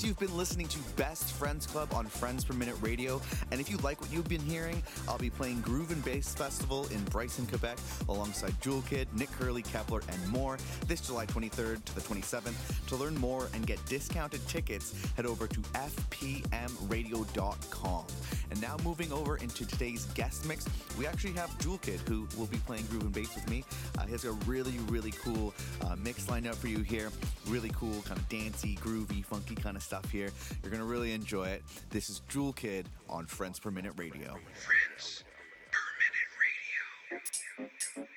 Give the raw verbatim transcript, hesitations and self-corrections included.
Yes, you've been listening to Best Friends Club on Friends Per Minute Radio, and if you like what you've been hearing, I'll be playing Groove and Bass Festival in Bryson, Quebec, alongside Jewel Kid, Nick Curley, Kepler, and more this July twenty-third to the twenty-seventh. To learn more and get discounted tickets, head over to f p m radio dot com. And now moving over into today's guest mix, we actually have Jewel Kid, who will be playing Groove and Bass with me. Uh, he has a really, really cool uh, mix lined up for you here. Really cool, kind of dancey, groovy, funky kind of stuff here. You're going to really enjoy it. This is Jewel Kid on Friends Per Minute Radio. Friends.